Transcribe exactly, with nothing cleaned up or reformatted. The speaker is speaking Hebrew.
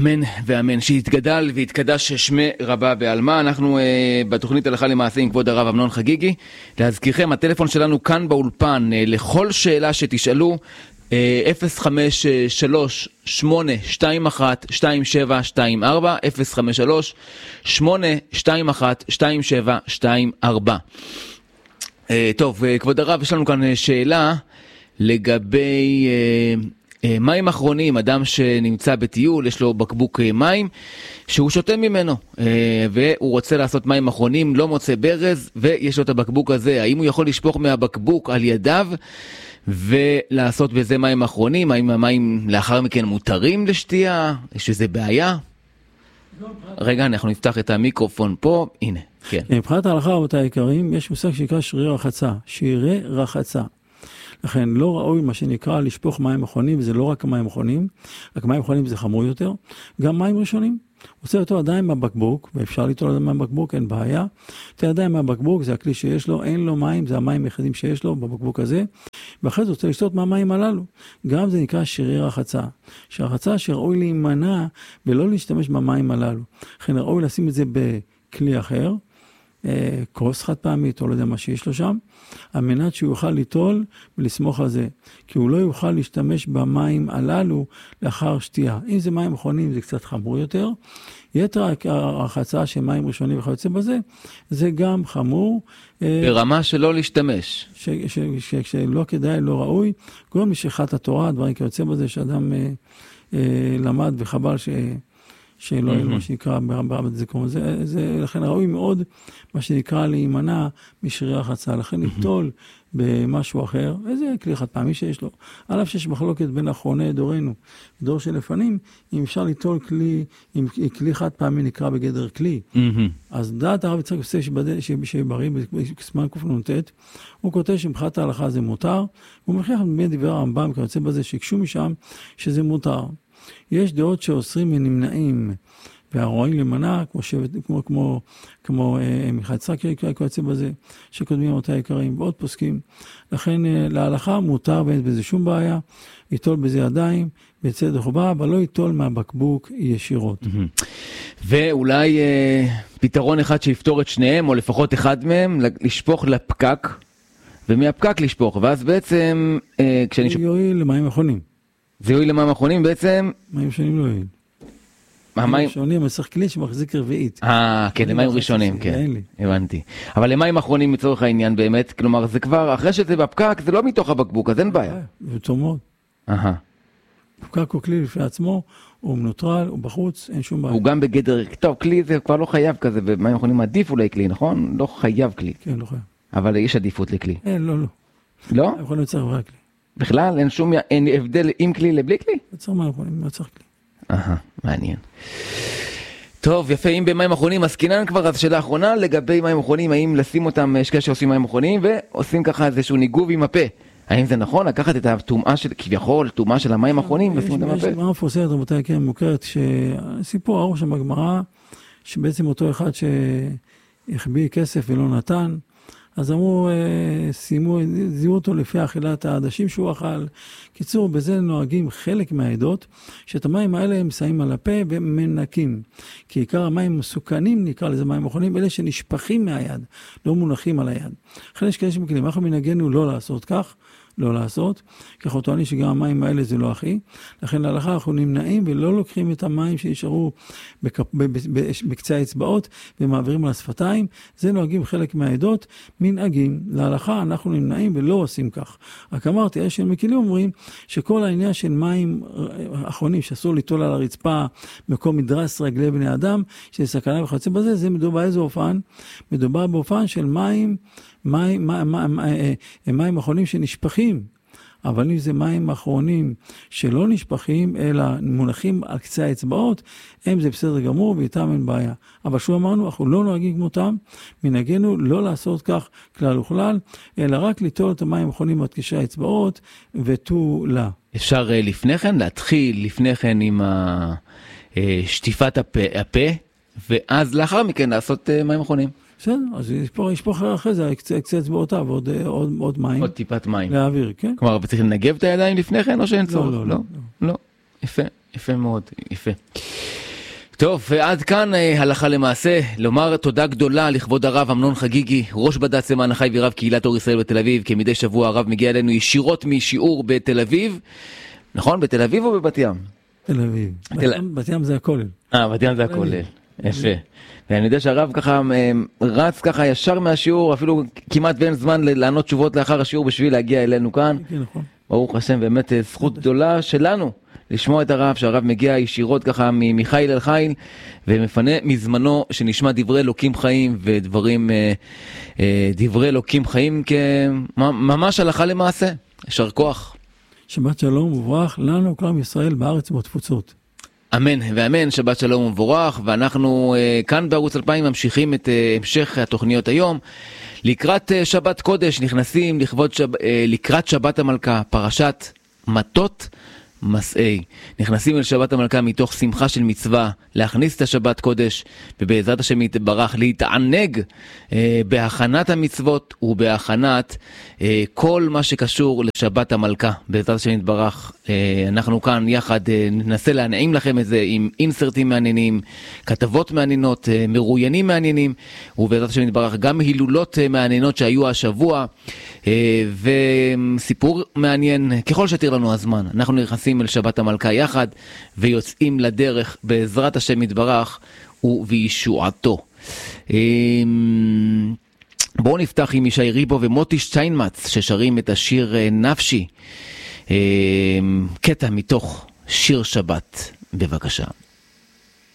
אמן ואמן, שיתגדל ויתקדש שמי רבה בעלמה. אנחנו uh, בתוכנית הלכה למעשה עם כבוד הרב אמנון חגיגי. להזכירכם, הטלפון שלנו כאן באולפן, uh, לכל שאלה שתשאלו, uh, אפס חמש שלוש שמונה שתיים אחת שתיים שבע שתיים ארבע, אפס חמש שלוש שמונה שתיים אחת שתיים שבע שתיים ארבע. Uh, טוב, uh, כבוד הרב, יש לנו כאן uh, שאלה לגבי... Uh, מים אחרונים, אדם שנמצא בטיול, יש לו בקבוק מים שהוא שותה ממנו, והוא רוצה לעשות מים אחרונים, לא מוצא ברז, ויש לו את הבקבוק הזה. האם הוא יכול לשפוך מהבקבוק על ידיו ולעשות בזה מים אחרונים? האם המים לאחר מכן מותרים לשתייה? יש איזה בעיה? רגע, אנחנו נפתח את המיקרופון פה, הנה, כן. מבחינת ההלכה, רבותי היקרים, יש מושג שנקרא שרירי רחצה, שרירי רחצה. לכן לא ראוי מה שנקרא לשפוך מים אחרונים, וזה לא רק מים אחרונים, רק מים אחרונים זה חמור יותר, גם מים ראשונים. רוצה אותו עדיין מהבקבוק, ואפשר ליטול עדיין מהבקבוק, אין בעיה. אתה עדיין מהבקבוק, זה הכלי שיש לו, אין לו מים, זה המים היחידים שיש לו בבקבוק הזה, ואחרי זה רוצה לשתות מהמים הללו. גם זה נקרא שרירי רחצה. שרחצה שראוי להימנע ולא להשתמש במים הללו. לכן ראוי לשים את זה בכלי אחר, כוס חד פעמית או לא יודע מה שיש לו שם, על מנת שהוא יוכל ליטול ולסמוך על זה, כי הוא לא יוכל להשתמש במים הללו לאחר שתייה. אם זה מים אחרונים זה קצת חמור יותר, יתר הרחצה של מים ראשונים וכיוצא בזה, זה גם חמור. ברמה שלא להשתמש. שלא כדאי, לא ראוי, כל משכת התורה, דברים כיוצא בזה שאדם למד וחבל ש... שלא יהיה מה שנקרא ברמת זיכרון. זה, זה, לכן ראוי מאוד מה שנקרא להימנע משרירי רחצה. לכן ניטול במשהו אחר, איזה כלי חד פעמי שיש לו. על אף שיש מחלוקת בין אחרוני דורנו, דור של לפנים, אם אפשר ליטול כלי, אם כלי חד פעמי נקרא בגדר כלי. אז דעת הרב יצחק יוסף שבריא בסימן קנ"ט, הוא כותב שמבחינת ההלכה זה מותר, הוא מכריח באמת דברי הרמב"ם כיוצא בזה שיקשו משם שזה מותר. יש דעות שאוסרים ונמנעים, והרואים למנע, כמו שבט, כמו, כמו, כמו אה, מיכאל צקי, כיוצא בזה, שקודמים אותה יקרים, ועוד פוסקים. לכן אה, להלכה מותר ואין בזה שום בעיה, ייטול בזה ידיים, בצד חובה, אבל לא ייטול מהבקבוק ישירות. ואולי אה, פתרון אחד שיפתור את שניהם, או לפחות אחד מהם, לשפוך לפקק, ומהפקק לשפוך, ואז בעצם... אה, כשאני זה יועיל למים אחרונים. זה יועיל למים אחרונים בעצם... מים שונים לא יועיל. מים ראשונים, צריך כלי שמחזיק רביעית. אה, כן, למים ראשונים, כן. הבנתי. אבל למים אחרונים מצורך העניין באמת, כלומר זה כבר, אחרי שזה בפקק, זה לא מתוך הבקבוק, אז אין בעיה. זה טוב מאוד. אהה. פקק הוא כלי לפני עצמו, הוא מנוטרל, הוא בחוץ, אין שום בעיה. הוא גם בגדר, טוב, כלי זה כבר לא חייב כזה, במים אחרונים עדיף אולי כלי, נכון? לא חייב כלי. כן, לא חייב. אבל יש עדיפות לכלי. אין, לא, לא. לא? יכולים לצריך רק כלי. בכלל אין שום, אין הבדל עם כלי לבלי כלי? לא צריך מים אחרונים, לא צריך כלי. אהה, מעניין. טוב, יפה, אם במים אחרונים, אז כינן כבר, אז שאלה האחרונה, לגבי מים אחרונים, האם לשים אותם, יש כאלה שעושים מים אחרונים, ועושים ככה איזשהו ניגוב עם הפה. האם זה נכון לקחת את הטומאה של, כביכול, טומאה של המים האחרונים, לשים אותם בפה? יש גמרא מפורסמת, רבותי היקרים, מוכרת, שסיפור ארוך שם בגמרא, שבעצם אותו אחד שהחביא כסף ולא נתן, אז אמרו, סיימו, זיהו אותו לפי אכילת העדשים שהוא אכל. קיצור, בזה נוהגים חלק מהעדות, שאת המים האלה הם שמים על הפה ומנקים. כי עיקר המים מסוכנים, נקרא לזה מים אחרונים, אלה שנשפכים מהיד, לא מונחים על היד. לכן יש כאלה שמקלים, אנחנו מנהגנו לא לעשות כך, לא לעשות, כי אנחנו טוענים שגם המים האלה זה לא הכי, לכן להלכה אנחנו נמנעים ולא לוקחים את המים שנשארו בקפ... בקצה האצבעות ומעבירים על השפתיים, זה נוהגים חלק מהעדות, מנהגים, להלכה אנחנו נמנעים ולא עושים כך. רק אמרתי, יש שמקילים אומרים שכל העניין של מים אחרונים שאסור ליטול על הרצפה, מקום מדרס רגלי בני אדם, שזה סכנה וכיוצא בזה, זה מדובר איזה אופן? מדובר באופן של מים מים, מים, מים, מים אחרונים שנשפכים, אבל אם זה מים אחרונים שלא נשפכים, אלא מונחים על קצה האצבעות, הם זה בסדר גמור, ואיתם אין בעיה. אבל שוב אמרנו, אנחנו לא נוהגים כמותם, מנהגנו לא לעשות כך כלל וכלל, אלא רק ליטול את המים האחרונים עד קשרי האצבעות, ותו לה. אפשר לפני כן, להתחיל לפני כן עם שטיפת הפה, הפה, ואז לאחר מכן לעשות מים אחרונים. בסדר, אז יש פה אחרי זה, קצה אצבעותיו, עוד, עוד, עוד מים. עוד טיפת מים. להעביר, כן. כלומר, צריך לנגב את הידיים לפני כן, או שאין צורך? לא, לא, לא. לא, לא. יפה, יפה מאוד, יפה. טוב, ועד כאן הלכה למעשה. לומר תודה גדולה לכבוד הרב אמנון חגיגי, ראש בד"ץ למען החי ורב קהילת אור ישראל בתל אביב. כמדי שבוע הרב מגיע אלינו ישירות משיעור בתל אביב. נכון? בתל אביב או בבת ים? תל אביב. בת ים זה הכולל. אה, בת ים זה הכולל. יפה. ואני יודע שהרב ככה רץ ככה ישר מהשיעור, אפילו כמעט ואין זמן לענות תשובות לאחר השיעור בשביל להגיע אלינו כאן. כן, נכון. ברוך השם, באמת זכות גדולה שלנו לשמוע את הרב, שהרב מגיע ישירות ככה מחיל אל חיל, ומפנה מזמנו שנשמע דברי אלוקים חיים, ודברים, דברי אלוקים חיים ממש הלכה למעשה. ישר כוח. שבת שלום וברוך לנו כלל ישראל בארץ ובתפוצות. אמן ואמן, שבת שלום ומבורך, ואנחנו uh, כאן בערוץ אלפיים ממשיכים את uh, המשך התוכניות היום. לקראת uh, שבת קודש נכנסים לכבוד שב, uh, לקראת שבת המלכה, פרשת מטות מסעי. נכנסים אל שבת המלכה מתוך שמחה של מצווה, להכניס את השבת קודש, ובעזרת השם יתברך להתענג אה, בהכנת המצוות ובהכנת אה, כל מה שקשור לשבת המלכה. בעזרת השם יתברך, אה, אנחנו כאן יחד אה, ננסה להנעים לכם את זה עם אינסרטים מעניינים, כתבות מעניינות, אה, מרואיינים מעניינים, ובעזרת השם יתברך גם הילולות אה, מעניינות שהיו השבוע, אה, וסיפור מעניין ככל שתיר לנו הזמן. אנחנו נכנסים אל שבת המלכה יחד ויוצאים לדרך בעזרת השם יתברך ובישועתו. בואו נפתח עם ישי ריבו ומוטי שטיינמץ ששרים את השיר נפשי, קטע מתוך שיר שבת, בבקשה.